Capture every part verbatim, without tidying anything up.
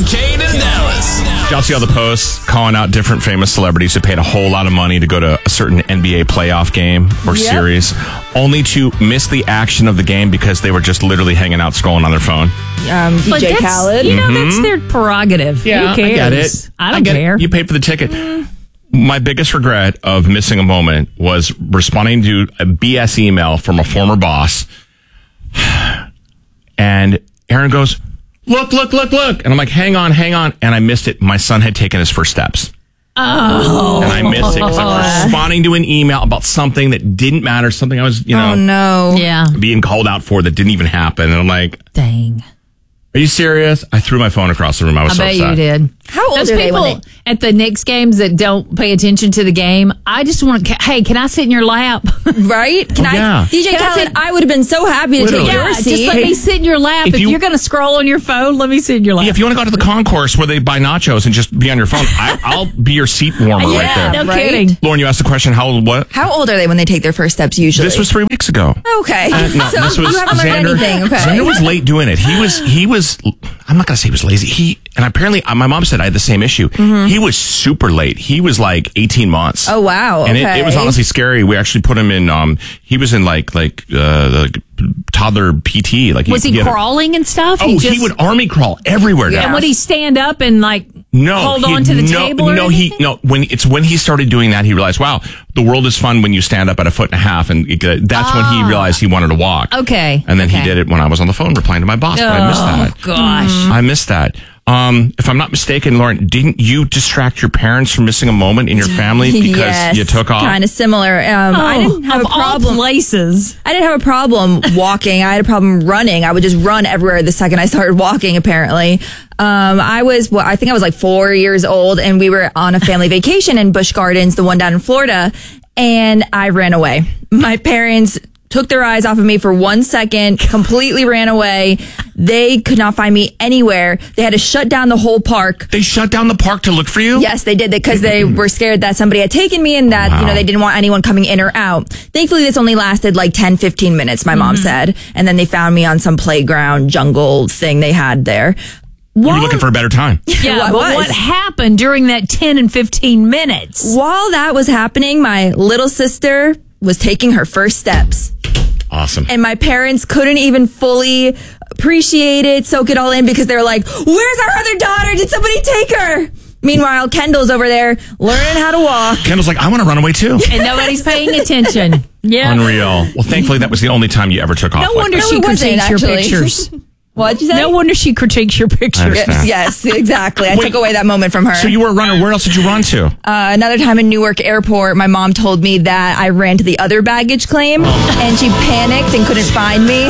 Kincaid in Dallas. Did y'all see all the posts calling out different famous celebrities who paid a whole lot of money to go to a certain N B A playoff game or Yep. series, only to miss the action of the game because they were just literally hanging out scrolling on their phone? Um, But D J that's, Khaled. you know, that's their prerogative. Who cares? I get it. I don't get care. It. You paid for the ticket. My biggest regret of missing a moment was responding to a B S email from a former boss. And Aaron goes, look, look, look, look. And I'm like, hang on, hang on. And I missed it. My son had taken his first steps. Oh. And I missed it because I was responding to an email about something that didn't matter, something I was, you know, Oh, no. Yeah. being called out for that didn't even happen. And I'm like, Dang. are you serious? I threw my phone across the room. I was I so bet upset. you did. How old Those are they people when they- at the Knicks games that don't pay attention to the game, I just want to, hey, can I sit in your lap? Right? Can Oh, I? yeah. D J Can I Khaled, sit- I would have been so happy to Literally. take Yeah, your just seat. let me sit in your lap. If If, you- you, are going to scroll on your phone, let me sit in your lap. Yeah, if you want to go to the concourse where they buy nachos and just be on your phone, I, I'll be your seat warmer right yeah, there. no Right? kidding. Lauren, you asked the question, how old, what? How old are they when they take their first steps usually? This was three weeks ago. Okay. Uh, no, so this was you haven't learned Xander. anything. Okay. Xander was late doing it. He was, he was, I'm not going to say he was lazy. He, and apparently uh, my mom said I had the same issue. He was super late. He was like eighteen months. Oh, wow. And it, Okay. it was honestly scary. We actually put him in, um, he was in like, like, uh, the toddler P T. Like, Was he, had a- crawling and stuff? Oh, he, would army crawl everywhere now. And would he stand up and like No, hold he- on to the no, table? Or no, anything? he no. When it's when he started doing that, he realized, wow, the world is fun when you stand up at a foot and a half, and it, that's when he realized he wanted to walk. Okay, and then okay. he did it when I was on the phone replying to my boss. But I missed that. Oh gosh. I missed that. Um, if I'm not mistaken, Lauren, didn't you distract your parents from missing a moment in your family because yes, you took off? Kind of similar. Um, I didn't have of a problem. all places. I didn't have a problem walking. I had a problem running. I would just run everywhere the second I started walking, apparently. Um, I was, well, I think I was like four years old, and we were on a family vacation in Busch Gardens, the one down in Florida, and I ran away. My parents took their eyes off of me for one second, completely ran away. They could not find me anywhere. They had to shut down the whole park. They shut down the park to look for you? Yes, they did, because they were scared that somebody had taken me and that, Wow. you know, they didn't want anyone coming in or out. Thankfully, this only lasted like ten, fifteen minutes, my mom said. And then they found me on some playground jungle thing they had there. You were While, looking for a better time. Yeah, I but was. what happened during that ten and fifteen minutes? while that was happening, my little sister was taking her first steps. Awesome. And my parents couldn't even fully appreciate it, soak it all in, because they were like, where's our other daughter? Did somebody take her? Meanwhile, Kendall's over there learning how to walk. Kendall's like, I want to run away too. And nobody's paying attention. Yeah. Unreal. Well, thankfully, that was the only time you ever took off. No like wonder that. she it wasn't, critiques your actually. pictures. What'd you say? No wonder she critiques your pictures. understand. Yes, exactly. I Wait. took away that moment from her. So you were a runner. Where else did you run to? Uh, another time in Newark Airport, my mom told me that I ran to the other baggage claim, and she panicked and couldn't find me.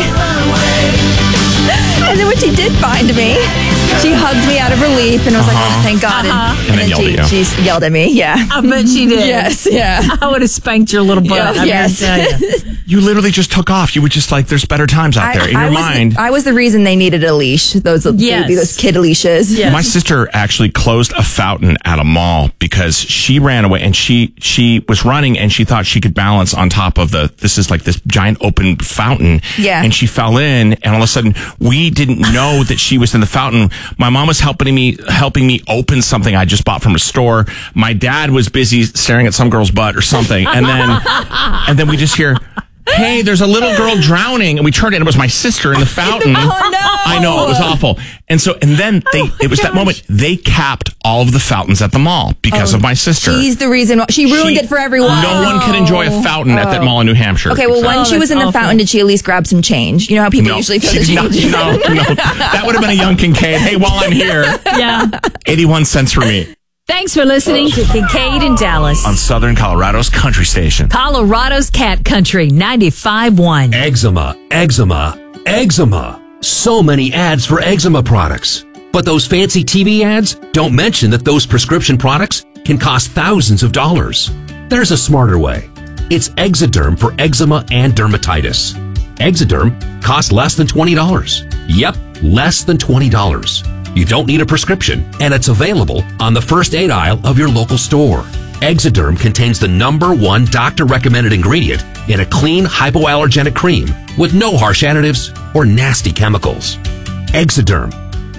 And then when she did find me, she hugged me out of relief and was like, oh, thank God. Uh-huh. And, And then yelled she, at you. she yelled at me. Yeah. I bet she did. Yes, yeah. I would have spanked your little butt. Yeah, I'm yes. gonna tell you. You literally just took off. You were just like, there's better times out there. In I your was mind. The, I was the reason they needed a leash. Those Yes. baby, those kid leashes. Yes. My sister actually closed a fountain at a mall because she ran away and she she was running and she thought she could balance on top of the this is like this giant open fountain. Yeah. And she fell in and all of a sudden we didn't know that she was in the fountain. My mom was helping me helping me open something I just bought from a store. My dad was busy staring at some girl's butt or something. And then and then we just hear, hey, there's a little girl drowning. And we turned and it was my sister in the fountain. Oh, no. I know, it was awful. And so, and then they, it was that moment, they capped all of the fountains at the mall because of my sister. She's the reason. why- She ruined She- it for everyone. No one could enjoy a fountain at that mall in New Hampshire. Okay, well, when Oh, she was that's in the awful. fountain, did she at least grab some change? You know how people no, usually throw she the did not- change? no, no. That would have been a young Kincaid. Hey, while I'm here, Yeah. eighty-one cents for me Thanks for listening to Kincaid in Dallas. on Southern Colorado's Country Station. Colorado's Cat Country ninety-five point one. Eczema, eczema, eczema. So many ads for eczema products. But those fancy T V ads don't mention that those prescription products can cost thousands of dollars. There's a smarter way. It's Exoderm for eczema and dermatitis. Exoderm costs less than twenty dollars. Yep, less than twenty dollars. You don't need a prescription, and it's available on the first aid aisle of your local store. Exoderm contains the number one doctor-recommended ingredient in a clean, hypoallergenic cream with no harsh additives or nasty chemicals. Exoderm.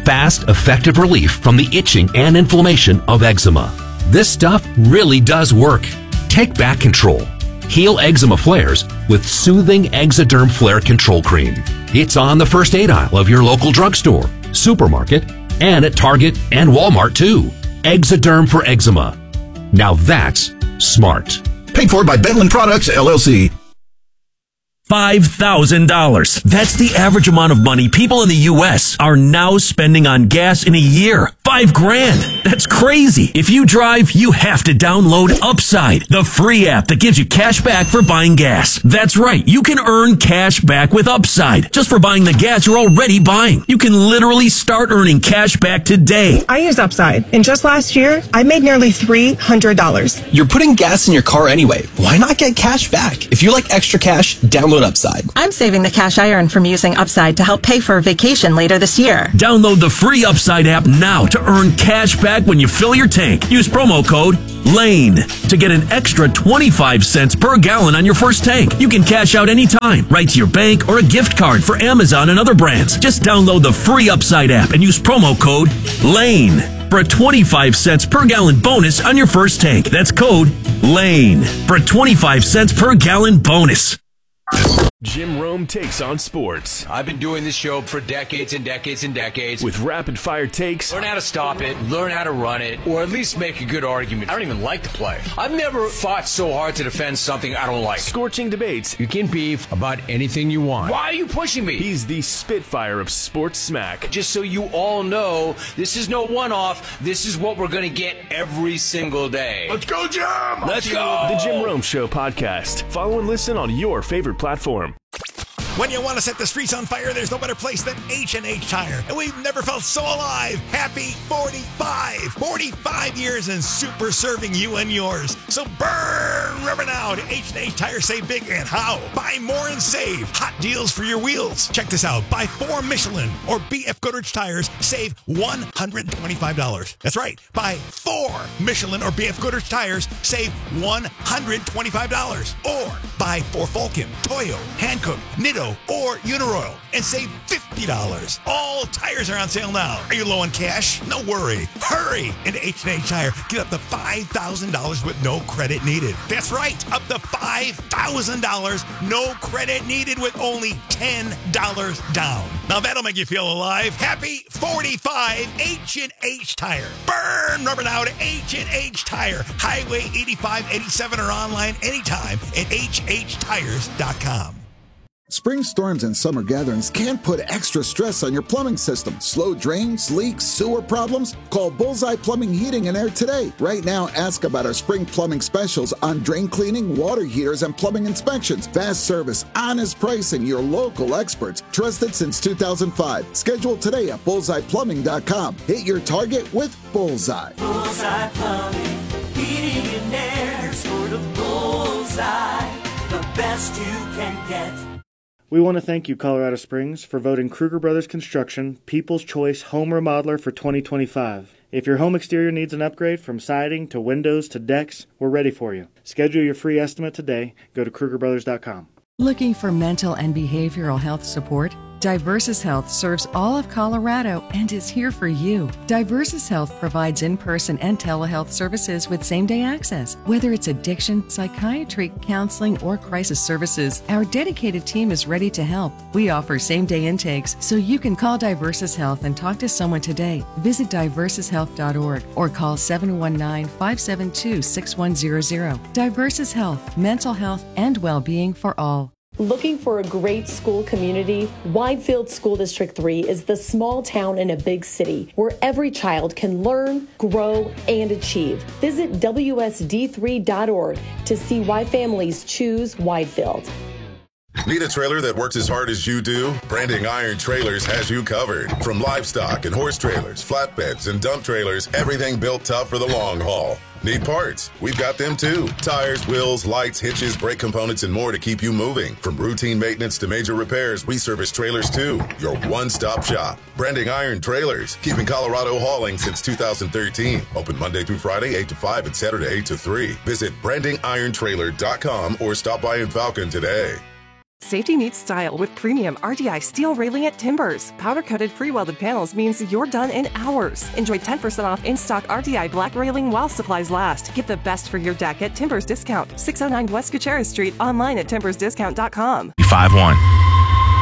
fast, effective relief from the itching and inflammation of eczema. This stuff really does work. Take back control. Heal eczema flares with soothing Exoderm Flare Control Cream. It's on the first aid aisle of your local drugstore, supermarket, and at Target and Walmart too. Exoderm for eczema. Now that's smart. Paid for by Bedlin Products, L L C. five thousand dollars. That's the average amount of money people in the U S are now spending on gas in a year. Five grand. That's crazy. If you drive, you have to download Upside, the free app that gives you cash back for buying gas. That's right. You can earn cash back with Upside just for buying the gas you're already buying. You can literally start earning cash back today. I use Upside, and just last year, I made nearly three hundred dollars. You're putting gas in your car anyway. Why not get cash back? If you like extra cash, download Upside. I'm saving the cash I earn from using Upside to help pay for a vacation later this year. Download the free Upside app now to earn cash back when you fill your tank. Use promo code LANE to get an extra twenty-five cents per gallon on your first tank. You can cash out anytime, right to your bank or a gift card for Amazon and other brands. Just download the free Upside app and use promo code LANE for a twenty-five cents per gallon bonus on your first tank. That's code LANE for a twenty-five cents per gallon bonus. Jim Rome takes on sports. I've been doing this show for decades and decades and decades. With rapid-fire takes. Learn how to stop it, learn how to run it, or at least make a good argument. I don't even like the play. I've never fought so hard to defend something I don't like. Scorching debates. You can beef about anything you want. Why are you pushing me? He's the Spitfire of sports smack. Just so you all know, this is no one-off. This is what we're going to get every single day. Let's go, Jim! Let's go! The Jim Rome Show podcast. Follow and listen on your favorite platform. When you want to set the streets on fire, there's no better place than H and H Tire. And we've never felt so alive. Happy forty-five. forty-five years and super serving you and yours. So burn rubber now to H and H Tire. Save big and how? Buy more and save. Hot deals for your wheels. Check this out. Buy four Michelin or B F Goodrich tires. Save one hundred twenty-five dollars. That's right. Buy four Michelin or B F Goodrich tires. Save one hundred twenty-five dollars. Or buy four Vulcan, Toyo, Hankook, Nitto, or Uniroyal and save fifty dollars. All tires are on sale now. Are you low on cash? No worry. Hurry into H and H Tire. Get up to five thousand dollars with no credit needed. That's right. Up to five thousand dollars. No credit needed with only ten dollars down. Now that'll make you feel alive. Happy forty-five. H and H Tire. Burn rubber now to H and H Tire. Highway eighty-five eighty-seven or online anytime at H H tires dot com. Spring storms and summer gatherings can put extra stress on your plumbing system. Slow drains, leaks, sewer problems? Call Bullseye Plumbing, Heating and Air today. Right now, ask about our spring plumbing specials on drain cleaning, water heaters, and plumbing inspections. Fast service, honest pricing, your local experts. Trusted since two thousand five. Schedule today at bullseye plumbing dot com. Hit your target with Bullseye. Bullseye Plumbing, Heating and Air. Score the Bullseye, the best you can get. We want to thank you, Colorado Springs, for voting Kruger Brothers Construction People's Choice Home Remodeler for twenty twenty-five. If your home exterior needs an upgrade from siding to windows to decks, we're ready for you. Schedule your free estimate today. Go to kruger brothers dot com. Looking for mental and behavioral health support? Diversus Health serves all of Colorado and is here for you. Diversus Health provides in-person and telehealth services with same-day access. Whether it's addiction, psychiatry, counseling, or crisis services, our dedicated team is ready to help. We offer same-day intakes, so you can call Diversus Health and talk to someone today. Visit diversus health dot org or call seven one nine, five seven two, six one zero zero. Diversus Health, mental health and well-being for all. Looking for a great school community? Widefield School District three is the small town in a big city where every child can learn, grow, and achieve. Visit W S D three dot org to see why families choose Widefield. Need a trailer that works as hard as you do? Branding Iron Trailers has you covered. From livestock and horse trailers, flatbeds, and dump trailers, everything built tough for the long haul. Need parts? We've got them too. Tires, wheels, lights, hitches, brake components, and more to keep you moving. From routine maintenance to major repairs, we service trailers too. Your one-stop shop. Branding Iron Trailers, keeping Colorado hauling since two thousand thirteen. Open Monday through Friday, eight to five, and Saturday, eight to three. Visit branding iron trailer dot com or stop by in Falcon today. Safety meets style with premium R D I steel railing at Timbers. Powder-coated pre-welded panels means you're done in hours. Enjoy ten percent off in-stock R D I black railing while supplies last. Get the best for your deck at Timbers Discount. six oh nine West Gutierrez Street. Online at timbers discount dot com. five one.